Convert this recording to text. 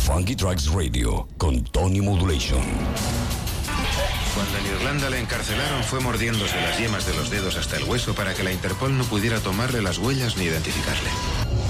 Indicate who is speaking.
Speaker 1: Funky Tracks Radio con Tony Modulation.
Speaker 2: Cuando en Irlanda le encarcelaron fue mordiéndose las yemas de los dedos hasta el hueso para que la Interpol no pudiera tomarle las huellas ni identificarle.